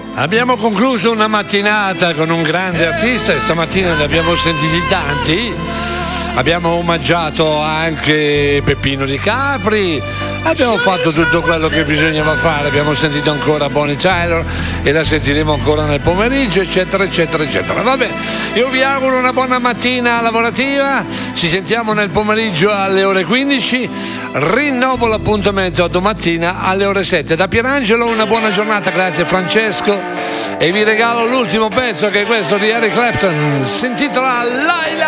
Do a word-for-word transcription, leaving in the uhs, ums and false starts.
Abbiamo concluso una mattinata con un grande artista e stamattina ne abbiamo sentiti tanti. Abbiamo omaggiato anche Peppino Di Capri, abbiamo fatto tutto quello che bisognava fare, abbiamo sentito ancora Bonnie Tyler e la sentiremo ancora nel pomeriggio, eccetera eccetera eccetera. Vabbè, io vi auguro una buona mattina lavorativa, ci sentiamo nel pomeriggio alle ore quindici, rinnovo l'appuntamento a domattina alle ore sette. Da Pierangelo una buona giornata, grazie Francesco, e vi regalo l'ultimo pezzo che è questo di Eric Clapton, si intitola Laila.